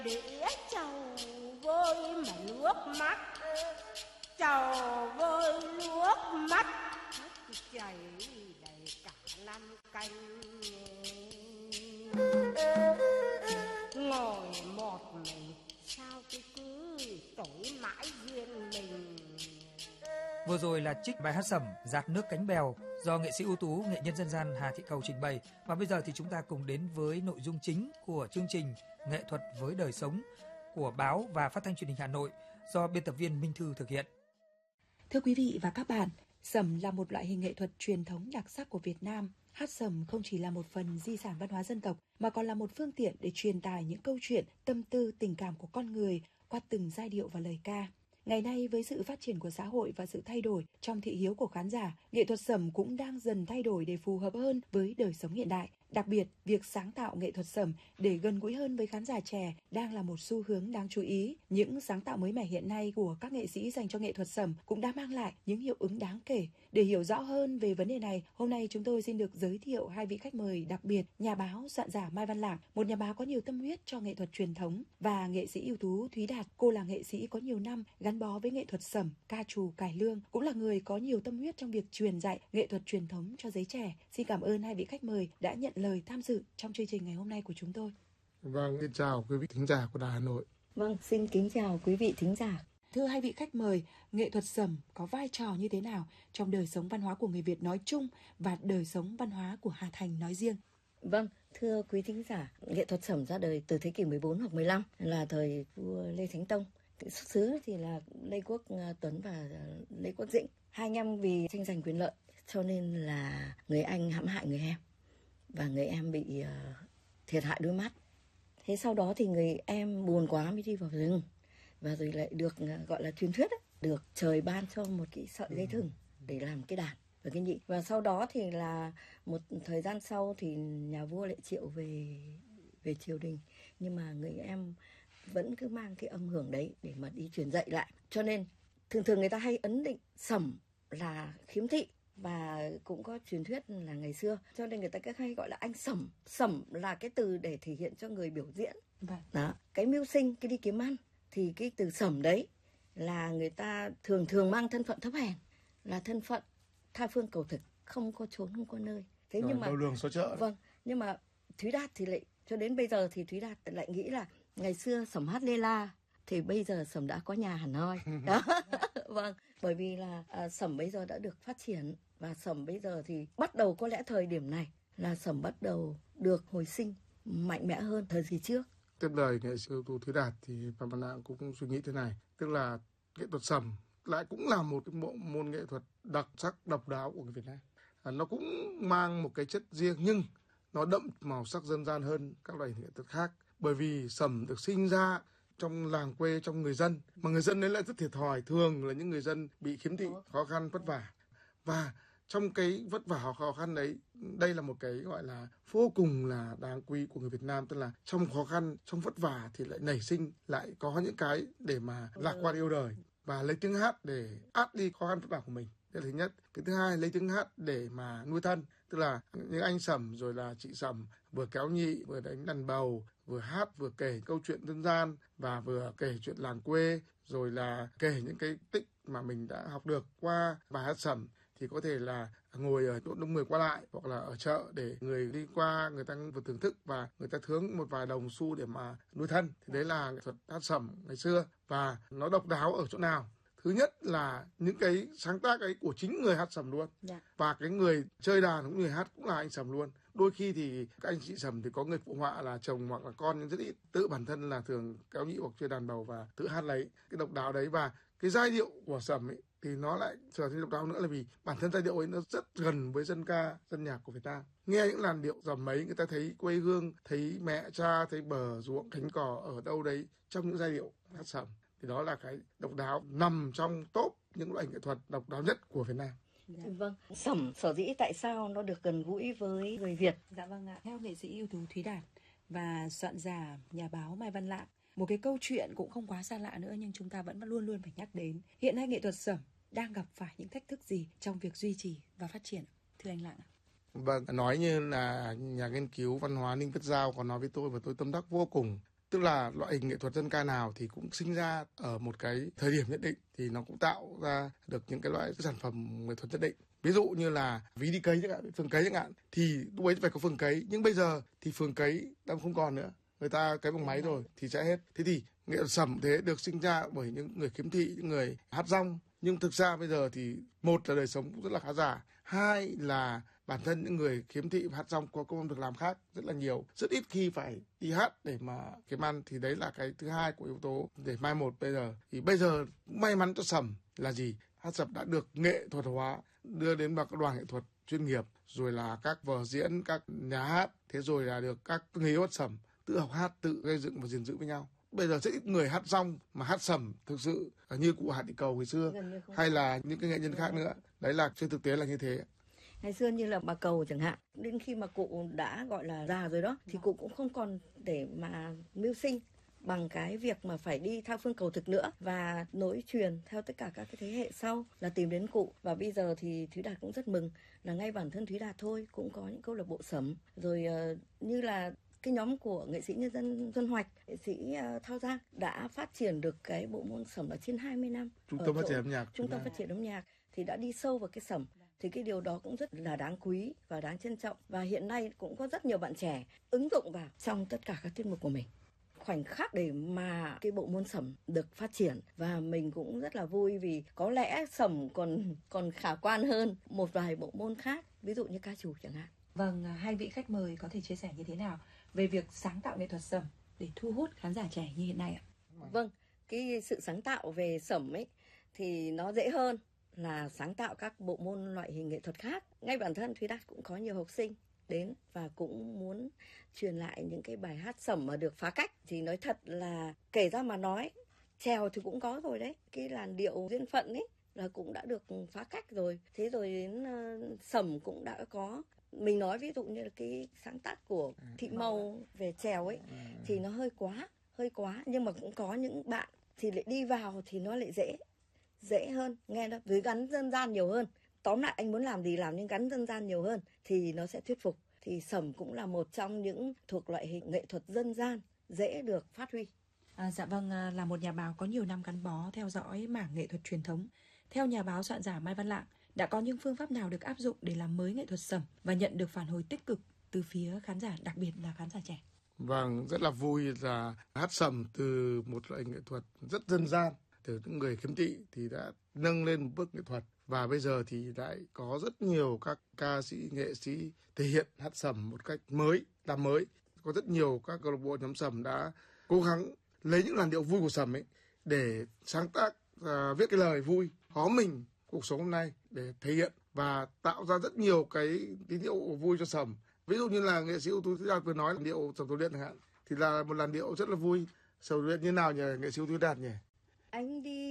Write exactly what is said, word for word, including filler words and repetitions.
Đĩa trầu vơi mà nước mắt, trầu vơi nước mắt chảy đầy cả năm canh. Ngồi một mình sao tôi cứ tối mãi riêng mình. Vừa rồi là trích bài hát Sẩm Dạt nước cánh bèo do nghệ sĩ ưu tú nghệ nhân dân gian Hà Thị Cầu trình bày. Và bây giờ thì chúng ta cùng đến với nội dung chính của chương trình Nghệ thuật với đời sống của báo và Phát thanh Truyền hình Hà Nội do biên tập viên Minh Thư thực hiện. Thưa quý vị và các bạn, sẩm là một loại hình nghệ thuật truyền thống đặc sắc của Việt Nam. Hát sẩm không chỉ là một phần di sản văn hóa dân tộc mà còn là một phương tiện để truyền tải những câu chuyện, tâm tư, tình cảm của con người qua từng giai điệu và lời ca. Ngày nay, với sự phát triển của xã hội và sự thay đổi trong thị hiếu của khán giả, nghệ thuật sẩm cũng đang dần thay đổi để phù hợp hơn với đời sống hiện đại. Đặc biệt, việc sáng tạo nghệ thuật sẩm để gần gũi hơn với khán giả trẻ đang là một xu hướng đáng chú ý. Những sáng tạo mới mẻ hiện nay của các nghệ sĩ dành cho nghệ thuật sẩm cũng đã mang lại những hiệu ứng đáng kể. Để hiểu rõ hơn về vấn đề này, hôm nay chúng tôi xin được giới thiệu hai vị khách mời đặc biệt, nhà báo, soạn giả Mai Văn Lạng, một nhà báo có nhiều tâm huyết cho nghệ thuật truyền thống, và nghệ sĩ ưu tú Thúy Đạt. Cô là nghệ sĩ có nhiều năm gắn bó với nghệ thuật sẩm, ca trù, cải lương, cũng là người có nhiều tâm huyết trong việc truyền dạy nghệ thuật truyền thống cho giới trẻ. Xin cảm ơn hai vị khách mời đã nhận lời tham dự trong chương trình ngày hôm nay của chúng tôi. Vâng, xin chào quý vị thính giả của Đài Hà Nội. Vâng, xin kính chào quý vị thính giả. Thưa hai vị khách mời, nghệ thuật sẩm có vai trò như thế nào trong đời sống văn hóa của người Việt nói chung và đời sống văn hóa của Hà Thành nói riêng? Vâng, thưa quý thính giả, nghệ thuật sẩm ra đời từ thế kỷ mười bốn hoặc mười lăm, là thời vua Lê Thánh Tông. Xuất xứ thì là Lê Quốc Tuấn và Lê Quốc Dĩnh. Hai anh em vì tranh giành quyền lợi cho nên là người anh hãm hại người em, và người em bị uh, thiệt hại đôi mắt. Thế sau đó thì người em buồn quá mới đi vào rừng, và rồi lại được uh, gọi là truyền thuyết ấy, được trời ban cho một cái sợi dây thừng để làm cái đàn và cái nhị. Và sau đó thì là một thời gian sau thì nhà vua lại triệu về về triều đình, nhưng mà người em vẫn cứ mang cái âm hưởng đấy để mà đi truyền dạy lại. Cho nên thường thường người ta hay ấn định sẩm là khiếm thị, và cũng có truyền thuyết là ngày xưa, cho nên người ta cứ hay gọi là anh sẩm. Sẩm là cái từ để thể hiện cho người biểu diễn. Vâng. Đó, cái mưu sinh, cái đi kiếm ăn, thì cái từ sẩm đấy là người ta thường thường mang thân phận thấp hèn, là thân phận tha phương cầu thực, không có chốn, không có nơi. Thế Rồi, nhưng mà đầu đường xó chợ. Vâng, nhưng mà Thúy Đạt thì lại cho đến bây giờ thì Thúy Đạt lại nghĩ là ngày xưa sẩm hát lê la, thì bây giờ sẩm đã có nhà hẳn hoi. Đó. Vâng, bởi vì là à, sẩm bây giờ đã được phát triển, và sẩm bây giờ thì bắt đầu, có lẽ thời điểm này là sẩm bắt đầu được hồi sinh mạnh mẽ hơn thời kỳ trước. Tiếp lời nghệ sĩ ưu tú Thúy Đạt thì Phạm Văn Lạng cũng suy nghĩ thế này, tức là nghệ thuật sẩm lại cũng là một cái bộ môn nghệ thuật đặc sắc độc đáo của người Việt Nam. À, nó cũng mang một cái chất riêng, nhưng nó đậm màu sắc dân gian hơn các loại nghệ thuật khác, bởi vì sẩm được sinh ra trong làng quê, trong người dân, mà người dân đấy lại rất thiệt thòi, thường là những người dân bị khiếm thị, khó khăn, vất vả. Và trong cái vất vả khó khăn đấy, đây là một cái gọi là vô cùng là đáng quý của người Việt Nam, tức là trong khó khăn, trong vất vả thì lại nảy sinh, lại có những cái để mà lạc quan yêu đời, và lấy tiếng hát để át đi khó khăn vất vả của mình. Đây là thứ nhất. Cái thứ hai, lấy tiếng hát để mà nuôi thân, tức là những anh sẩm rồi là chị sẩm vừa kéo nhị, vừa đánh đàn bầu, vừa hát, vừa kể câu chuyện dân gian, và vừa kể chuyện làng quê, rồi là kể những cái tích mà mình đã học được qua bài hát sẩm. Thì có thể là ngồi ở chỗ đông người qua lại, hoặc là ở chợ để người đi qua người ta vừa thưởng thức và người ta thướng một vài đồng xu để mà nuôi thân. Thì đấy là nghệ thuật hát sẩm ngày xưa, và nó độc đáo ở chỗ nào? Thứ nhất là những cái sáng tác ấy của chính người hát sẩm luôn. Dạ. Và cái người chơi đàn cũng người hát cũng là anh sẩm luôn. Đôi khi thì các anh chị sẩm thì có người phụ họa là chồng hoặc là con, nhưng rất ít. Tự bản thân là thường kéo nhị hoặc chơi đàn bầu và tự hát lấy cái độc đáo đấy. Và cái giai điệu của sẩm ấy thì nó lại trở thành độc đáo nữa, là vì bản thân giai điệu ấy nó rất gần với dân ca, dân nhạc của Việt Nam. Nghe những làn điệu sẩm ấy, người ta thấy quê hương, thấy mẹ cha, thấy bờ ruộng cánh cỏ ở đâu đấy trong những giai điệu hát sẩm. Thì đó là cái độc đáo nằm trong top những loại nghệ thuật độc đáo nhất của Việt Nam. Dạ. Vâng, sẩm sở dĩ tại sao nó được gần gũi với người Việt? Dạ vâng ạ. Theo nghệ sĩ ưu tú Thúy Đạt và soạn giả nhà báo Mai Văn Lạng, một cái câu chuyện cũng không quá xa lạ nữa, nhưng chúng ta vẫn luôn luôn phải nhắc đến. Hiện nay nghệ thuật sẩm đang gặp phải những thách thức gì trong việc duy trì và phát triển? Thưa anh Lạng ạ. Vâng, nói như là nhà nghiên cứu văn hóa Ninh Viết Giao có nói với tôi, và tôi tâm đắc vô cùng. Tức là loại hình nghệ thuật dân ca nào thì cũng sinh ra ở một cái thời điểm nhất định thì nó cũng tạo ra được những cái loại sản phẩm nghệ thuật nhất định. Ví dụ như là ví đi cấy chẳng hạn, phường cấy chẳng hạn, thì lúc ấy phải có phường cấy, nhưng bây giờ thì phường cấy đang không còn nữa, người ta cấy bằng máy rồi thì sẽ hết. Thế thì nghệ thuật sẩm thế được sinh ra bởi những người khiếm thị, những người hát rong, nhưng thực ra bây giờ thì một là đời sống cũng rất là khá giả, hai là bản thân những người khiếm thị và hát rong có công ăn việc làm khác rất là nhiều, rất ít khi phải đi hát để mà kiếm ăn, thì đấy là cái thứ hai của yếu tố để mai một. Bây giờ thì bây giờ may mắn cho sẩm là gì? Hát sẩm đã được nghệ thuật hóa, đưa đến vào các đoàn nghệ thuật chuyên nghiệp, rồi là các vở diễn, các nhà hát, thế rồi là được các người yêu hát sẩm tự học hát, tự gây dựng và gìn giữ với nhau. Bây giờ rất ít người hát rong mà hát sẩm thực sự như cụ Hà Thị Cầu ngày xưa, hay là những cái nghệ nhân khác nữa. Đấy là trên thực tế là như thế. Ngày xưa như là bà Cầu chẳng hạn, đến khi mà cụ đã gọi là già rồi đó, thì cụ cũng không còn để mà mưu sinh bằng cái việc mà phải đi theo phương cầu thực nữa và nối truyền theo tất cả các cái thế hệ sau là tìm đến cụ. Và bây giờ thì Thúy Đạt cũng rất mừng là ngay bản thân Thúy Đạt thôi cũng có những câu lạc bộ sẩm, rồi uh, như là cái nhóm của nghệ sĩ nhân dân Xuân Hoạch, nghệ sĩ uh, Thao Giang đã phát triển được cái bộ môn sẩm ở trên hai mươi năm. Trung tâm phát triển âm nhạc. Trung tâm phát triển âm nhạc thì đã đi sâu vào cái sẩm. Thì cái điều đó cũng rất là đáng quý và đáng trân trọng. Và hiện nay cũng có rất nhiều bạn trẻ ứng dụng vào trong tất cả các tiết mục của mình. Khoảnh khắc để mà cái bộ môn sẩm được phát triển, và mình cũng rất là vui vì có lẽ sẩm còn còn khả quan hơn một vài bộ môn khác, ví dụ như ca trù chẳng hạn. Vâng, hai vị khách mời có thể chia sẻ như thế nào về việc sáng tạo nghệ thuật sẩm để thu hút khán giả trẻ như hiện nay ạ? Vâng, cái sự sáng tạo về sẩm ấy thì nó dễ hơn là sáng tạo các bộ môn loại hình nghệ thuật khác. Ngay bản thân Thúy Đạt cũng có nhiều học sinh đến và cũng muốn truyền lại những cái bài hát sẩm mà được phá cách. Thì nói thật là kể ra mà nói, chèo thì cũng có rồi đấy, cái làn điệu duyên phận ấy là cũng đã được phá cách rồi. Thế rồi đến uh, sẩm cũng đã có. Mình nói ví dụ như là cái sáng tác của Thị Mầu về chèo ấy thì nó hơi quá, hơi quá. Nhưng mà cũng có những bạn thì lại đi vào thì nó lại dễ, dễ hơn, nghe nó với gắn dân gian nhiều hơn. Tóm lại anh muốn làm gì làm nhưng gắn dân gian nhiều hơn thì nó sẽ thuyết phục. Thì sẩm cũng là một trong những thuộc loại hình nghệ thuật dân gian dễ được phát huy. À, dạ vâng, là một nhà báo có nhiều năm gắn bó theo dõi mảng nghệ thuật truyền thống, theo nhà báo soạn giả Mai Văn Lạng, đã có những phương pháp nào được áp dụng để làm mới nghệ thuật sẩm và nhận được phản hồi tích cực từ phía khán giả, đặc biệt là khán giả trẻ? Vâng, rất là vui là hát sẩm từ một loại nghệ thuật rất dân gian, từ những người khiếm thị thì đã nâng lên một bước nghệ thuật, và bây giờ thì lại có rất nhiều các ca sĩ, nghệ sĩ thể hiện hát sẩm một cách mới, làm mới. Có rất nhiều các câu lạc bộ nhóm sẩm đã cố gắng lấy những làn điệu vui của sẩm ấy để sáng tác, uh, viết cái lời vui hó mình cuộc sống hôm nay để thể hiện và tạo ra rất nhiều cái tín hiệu vui cho sẩm. Ví dụ như là nghệ sĩ ưu tú Thúy Đạt vừa nói là điệu Sẩm Tàu Điện chẳng hạn, thì là một làn điệu rất là vui. Sẩm Tàu Điện như nào nhỉ nghệ sĩ ưu tú Thúy Đạt nhỉ? Anh đi